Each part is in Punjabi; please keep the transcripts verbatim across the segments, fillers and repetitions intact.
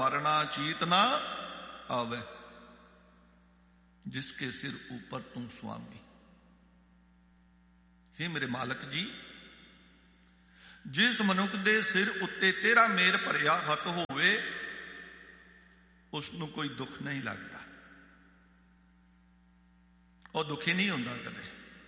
मरना चीत ना आवे, जिसके सिर ऊपर तू स्वामी। हे मेरे मालक जी, जिस मनुख दे सिर उत्ते तेरा मेर भरिया हथ होवे उसनू कोई दुख नहीं लगता, और दुखी नहीं होता कदे।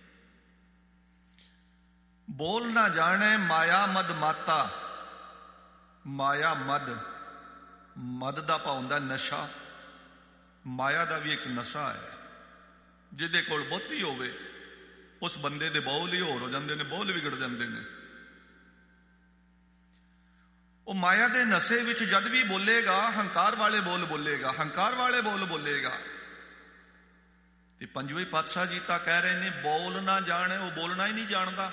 बोल ना जाने माया मद माता, माया मद, मद का भाव होंदा नशा, माया का भी एक नशा है। जिहदे कोल बहुती होवे उस बंदे दे बोल ही होर हो जाते हैं, बोल विगड़ जाते हैं। वो माया के नशे विच जद भी बोलेगा हंकार वाले बोल बोलेगा, हंकार वाले बोल बोलेगा। ते पंजवें पातशाह जी तो कह रहे ने बोल ना जाने, वो बोलना ही नहीं जानता।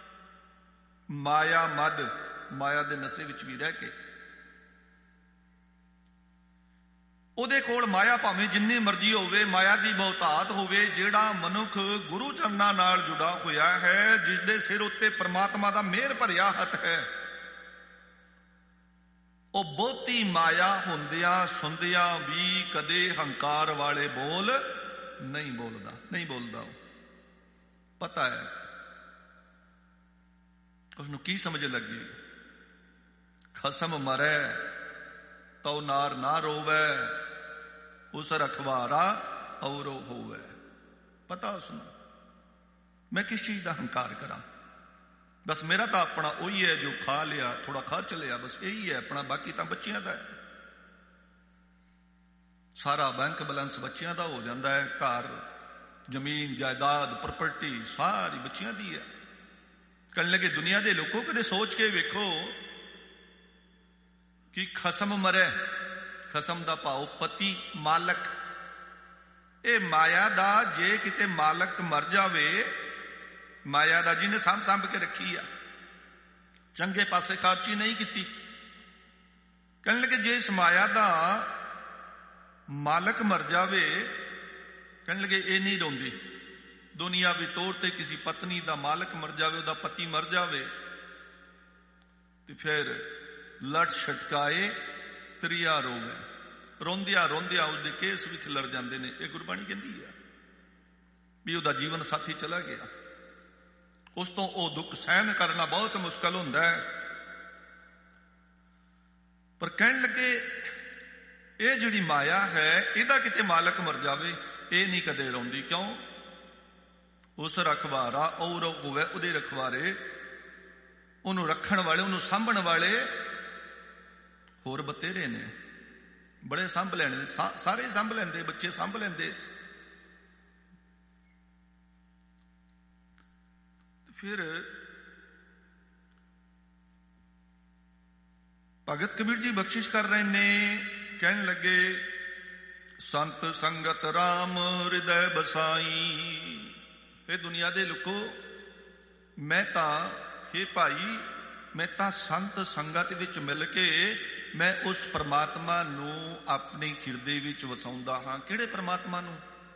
माया मद, माया के नशे विच भी रह के ਉਹਦੇ ਕੋਲ ਮਾਇਆ ਭਾਵੇਂ ਜਿੰਨੀ ਮਰਜ਼ੀ ਹੋਵੇ, ਮਾਇਆ ਦੀ ਬਹੁਤਾਤ ਹੋਵੇ। ਜਿਹੜਾ ਮਨੁੱਖ ਗੁਰੂ ਚਰਨਾਂ ਨਾਲ ਜੁੜਾ ਹੋਇਆ ਹੈ, ਜਿਸ ਦੇ ਸਿਰ ਉੱਤੇ ਪ੍ਰਮਾਤਮਾ ਦਾ ਮਿਹਰ ਭਰਿਆ ਹੱਥ ਹੈ, ਉਹ ਬਹੁਤੀ ਮਾਇਆ ਹੁੰਦਿਆਂ ਸੁਣਦਿਆਂ ਵੀ ਕਦੇ ਹੰਕਾਰ ਵਾਲੇ ਬੋਲ ਨਹੀਂ ਬੋਲਦਾ, ਨਹੀਂ ਬੋਲਦਾ। ਉਹ ਪਤਾ ਹੈ ਉਸਨੂੰ ਕੀ ਸਮਝ ਲੱਗੀ। ਖਸਮ ਮਰੈ ਤਉ ਨਾਰ ਨਾ ਰੋਵੈ, ਉਸ ਰਖਵਾਰਾ ਔਰੋ ਹੋਵੇ। ਪਤਾ ਉਸਨੂੰ ਮੈਂ ਕਿਸ ਚੀਜ਼ ਦਾ ਹੰਕਾਰ ਕਰਾਂ, ਬਸ ਮੇਰਾ ਤਾਂ ਆਪਣਾ ਉਹੀ ਹੈ ਜੋ ਖਾ ਲਿਆ, ਥੋੜਾ ਖਰਚ ਲਿਆ, ਬਸ ਇਹੀ ਹੈ ਆਪਣਾ, ਬਾਕੀ ਤਾਂ ਬੱਚਿਆਂ ਦਾ ਹੈ। ਸਾਰਾ ਬੈਂਕ ਬੈਲੈਂਸ ਬੱਚਿਆਂ ਦਾ ਹੋ ਜਾਂਦਾ ਹੈ, ਘਰ ਜ਼ਮੀਨ ਜਾਇਦਾਦ ਪ੍ਰਾਪਰਟੀ ਸਾਰੀ ਬੱਚਿਆਂ ਦੀ ਹੈ। ਕਹਿਣ ਲੱਗੇ ਦੁਨੀਆ ਦੇ ਲੋਕੋ ਕਦੇ ਸੋਚ ਕੇ ਵੇਖੋ ਕਿ ਖਸਮ ਮਰੇ, ਖਸਮ ਦਾ ਭਾਵ ਪਤੀ ਮਾਲਕ, ਇਹ ਮਾਇਆ ਦਾ ਜੇ ਕਿਤੇ ਮਾਲਕ ਮਰ ਜਾਵੇ, ਮਾਇਆ ਦਾ ਜਿਹਨੇ ਸਾਂਭ ਸਾਂਭ ਕੇ ਰੱਖੀ ਆ, ਚੰਗੇ ਪਾਸੇ ਖਰਚੀ ਨਹੀਂ ਕੀਤੀ। ਕਹਿਣ ਲੱਗੇ ਜੇ ਇਸ ਮਾਇਆ ਦਾ ਮਾਲਕ ਮਰ ਜਾਵੇ, ਕਹਿਣ ਲੱਗੇ ਇਹ ਨਹੀਂ ਰੋਂਦੀ। ਦੁਨਿਆਵੀ ਤੌਰ ਤੇ ਕਿਸੇ ਪਤਨੀ ਦਾ ਮਾਲਕ ਮਰ ਜਾਵੇ, ਉਹਦਾ ਪਤੀ ਮਰ ਜਾਵੇ, ਤੇ ਫਿਰ ਲੜ ਛਟਕਾਏ ਤ੍ਰਿਆ ਰੋਵੇ, ਰੋਂਦਿਆਂ ਰੋਂਦਿਆਂ ਉਸਦੇ ਕੇਸ ਵੀ ਖਿਲਰ ਜਾਂਦੇ ਨੇ। ਇਹ ਗੁਰਬਾਣੀ ਕਹਿੰਦੀ ਹੈ ਵੀ ਉਹਦਾ ਜੀਵਨ ਸਾਥੀ ਚਲਾ ਗਿਆ, ਉਸ ਤੋਂ ਉਹ ਦੁੱਖ ਸਹਿਣ ਕਰਨਾ ਬਹੁਤ ਮੁਸ਼ਕਲ ਹੁੰਦਾ ਹੈ। ਪਰ ਕਹਿਣ ਲੱਗੇ ਇਹ ਜਿਹੜੀ ਮਾਇਆ ਹੈ, ਇਹਦਾ ਕਿਤੇ ਮਾਲਕ ਮਰ ਜਾਵੇ, ਇਹ ਨਹੀਂ ਕਦੇ ਰੋਂਦੀ। ਕਿਉਂ? ਉਸ ਰਖਵਾਰਾ ਔਰ ਹੋਵੇ, ਉਹਦੇ ਰਖਵਾਰੇ, ਉਹਨੂੰ ਰੱਖਣ ਵਾਲੇ, ਉਹਨੂੰ ਸਾਂਭਣ ਵਾਲੇ ਹੋਰ ਬਤੇਰੇ ਨੇ, ਬੜੇ ਸਾਂਭ ਲੈਣੇ, ਸਾਰੇ ਸਾਂਭ ਲੈਂਦੇ, ਬੱਚੇ ਸਾਂਭ ਲੈਂਦੇ। ਫਿਰ ਭਗਤ ਕਬੀਰ ਜੀ ਬਖਸ਼ਿਸ਼ ਕਰ ਰਹੇ ਨੇ, ਕਹਿਣ ਲੱਗੇ ਸੰਤ ਸੰਗਤ ਰਾਮ ਹਿਰਦੈ ਬਸਾਈ। ਇਹ ਦੁਨੀਆ ਦੇ ਲੋਕੋ, ਮੈਂ ਤਾਂ, ਹੇ ਭਾਈ, ਮੈਂ ਤਾਂ ਸੰਤ ਸੰਗਤ ਵਿੱਚ ਮਿਲ ਕੇ ਮੈਂ ਉਸ ਪਰਮਾਤਮਾ ਨੂੰ ਆਪਣੇ ਹਿਰਦੇ ਵਿੱਚ ਵਸਾਉਂਦਾ ਹਾਂ। ਕਿਹੜੇ ਪਰਮਾਤਮਾ ਨੂੰ?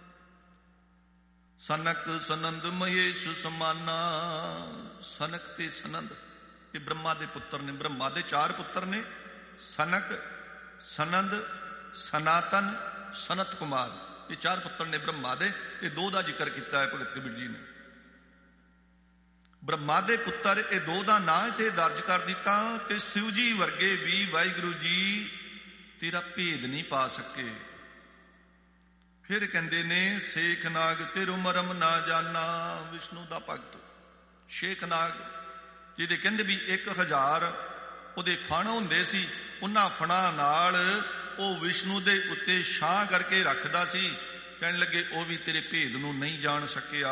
ਸਨਕ ਸਨੰਦ ਮਹੇਸ਼ ਸਮਾਨਾ। ਸਨਕ ਤੇ ਸਨੰਦ ਇਹ ਬ੍ਰਹਮਾ ਦੇ ਪੁੱਤਰ ਨੇ। ਬ੍ਰਹਮਾ ਦੇ ਚਾਰ ਪੁੱਤਰ ਨੇ, ਸਨਕ, ਸਨੰਦ, ਸਨਾਤਨ, ਸਨਤ ਕੁਮਾਰ। ਇਹ ਚਾਰ ਪੁੱਤਰ ਨੇ ਬ੍ਰਹਮਾ ਦੇ। ਇਹ ਦੋ ਦਾ ਜ਼ਿਕਰ ਕੀਤਾ ਹੈ ਭਗਤ ਕਬੀਰ ਜੀ ਨੇ। ਬ੍ਰਹਮਾ ਦੇ ਪੁੱਤਰ ਇਹ ਦੋ ਦਾ ਨਾਂ ਇੱਥੇ ਦਰਜ ਕਰ ਦਿੱਤਾ, ਤੇ ਸ਼ਿਵ ਜੀ ਵਰਗੇ ਵੀ ਵਾਹਿਗੁਰੂ ਜੀ ਤੇਰਾ ਭੇਦ ਨਹੀਂ ਪਾ ਸਕੇ। ਫਿਰ ਕਹਿੰਦੇ ਨੇ ਸ਼ੇਖ ਨਾਗ ਤੇਰੋ ਮਰਮ ਨਾ ਜਾਨਾ। ਵਿਸ਼ਨੂੰ ਦਾ ਭਗਤ ਸ਼ੇਖ ਨਾਗ, ਜਿਹਦੇ ਕਹਿੰਦੇ ਵੀ ਇੱਕ ਹਜ਼ਾਰ ਉਹਦੇ ਫਣ ਹੁੰਦੇ ਸੀ, ਉਹਨਾਂ ਫਣਾਂ ਨਾਲ ਉਹ ਵਿਸ਼ਨੂੰ ਦੇ ਉੱਤੇ ਛਾਂ ਕਰਕੇ ਰੱਖਦਾ ਸੀ। ਕਹਿਣ ਲੱਗੇ ਉਹ ਵੀ ਤੇਰੇ ਭੇਦ ਨੂੰ ਨਹੀਂ ਜਾਣ ਸਕਿਆ।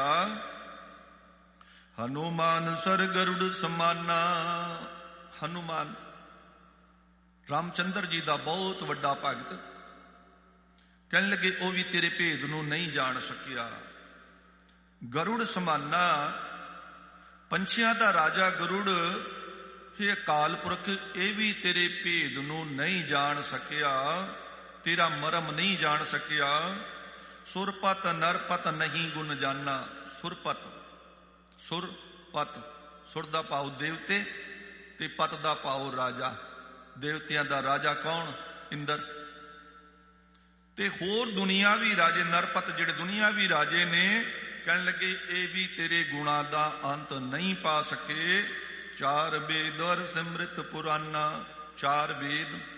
ਹਨੂਮਾਨ ਸਰ ਗਰੁੜ ਸਮਾਨਾ। ਹਨੂਮਾਨ ਰਾਮਚੰਦਰ ਜੀ ਦਾ ਬਹੁਤ ਵੱਡਾ ਭਗਤ, ਕਹਿਣ ਲੱਗੇ ਉਹ ਵੀ ਤੇਰੇ ਭੇਦ ਨੂੰ ਨਹੀਂ ਜਾਣ ਸਕਿਆ। ਗਰੁੜ ਸਮਾਨਾ, ਪੰਛੀਆਂ ਦਾ ਰਾਜਾ ਗਰੁੜ, ਇਹ ਅਕਾਲ ਪੁਰਖ, ਇਹ ਵੀ ਤੇਰੇ ਭੇਦ ਨੂੰ ਨਹੀਂ ਜਾਣ ਸਕਿਆ, ਤੇਰਾ ਮਰਮ ਨਹੀਂ ਜਾਣ ਸਕਿਆ। ਸੁਰਪਤ ਨਰਪਤ ਨਹੀਂ ਗੁਣ ਜਾਨਾ। ਸੁਰਪਤ, ਸੁਰ ਪਤ, ਸੁਰ ਦਾ ਭਾਵ ਦੇਵਤੇ ਤੇ ਪਤ ਦਾ ਭਾਵ ਰਾਜਾ। ਦੇਵਤਿਆਂ ਦਾ ਰਾਜਾ ਕੌਣ? ਇੰਦਰ। ਤੇ ਹੋਰ ਦੁਨੀਆਵੀ ਰਾਜੇ, ਨਰਪਤ ਜਿਹੜੇ ਦੁਨੀਆਵੀ ਰਾਜੇ ਨੇ, ਕਹਿਣ ਲੱਗੇ ਇਹ ਵੀ ਤੇਰੇ ਗੁਣਾਂ ਦਾ ਅੰਤ ਨਹੀਂ ਪਾ ਸਕੇ। ਚਾਰ ਵੇਦ ਔਰ ਸਿਮ੍ਰਿਤ ਪੁਰਾਨਾ, ਚਾਰ ਵੇਦ